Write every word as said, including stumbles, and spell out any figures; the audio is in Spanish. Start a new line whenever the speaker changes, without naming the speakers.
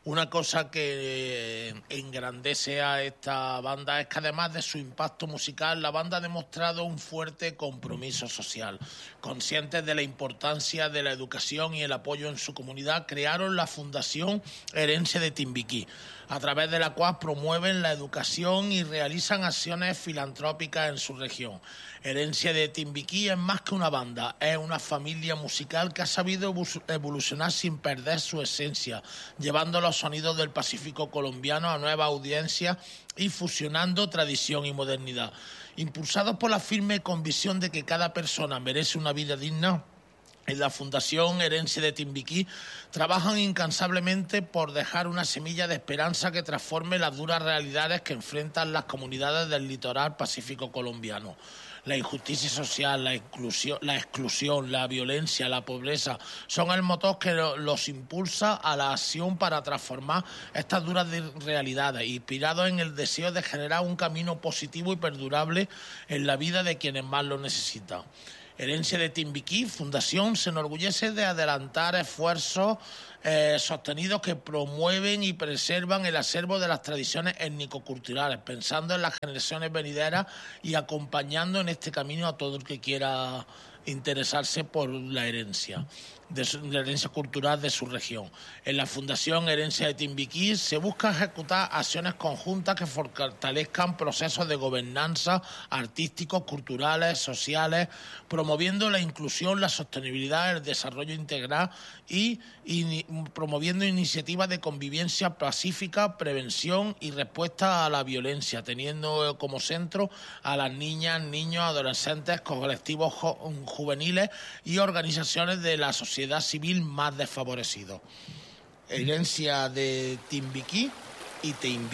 Una cosa que engrandece a esta banda es que además de su impacto musical, la banda ha demostrado un fuerte compromiso social. Conscientes de la importancia de la educación y el apoyo en su comunidad, crearon la Fundación Herencia de Timbiquí, a través de la cual promueven la educación y realizan acciones filantrópicas en su región. Herencia de Timbiquí es más que una banda, es una familia musical que ha sabido evolucionar sin perder su esencia, llevando los sonidos del Pacífico colombiano a nuevas audiencias y fusionando tradición y modernidad. Impulsados por la firme convicción de que cada persona merece una vida digna, en la Fundación Herencia de Timbiquí trabajan incansablemente por dejar una semilla de esperanza que transforme las duras realidades que enfrentan las comunidades del litoral pacífico colombiano. La injusticia social, la exclusión, la exclusión, la violencia, la pobreza son el motor que los impulsa a la acción para transformar estas duras realidades, inspirados en el deseo de generar un camino positivo y perdurable en la vida de quienes más lo necesitan. Herencia de Timbiquí, Fundación, se enorgullece de adelantar esfuerzos eh, sostenidos que promueven y preservan el acervo de las tradiciones étnico-culturales, pensando en las generaciones venideras y acompañando en este camino a todo el que quiera interesarse por la herencia, de su, la herencia cultural de su región. En la Fundación Herencia de Timbiquí se busca ejecutar acciones conjuntas que fortalezcan procesos de gobernanza artísticos, culturales, sociales, promoviendo la inclusión, la sostenibilidad, el desarrollo integral y, y promoviendo iniciativas de convivencia pacífica, prevención y respuesta a la violencia, teniendo como centro a las niñas, niños, adolescentes, colectivos juveniles y organizaciones de la sociedad civil más desfavorecidos. Herencia de Timbiquí y te invito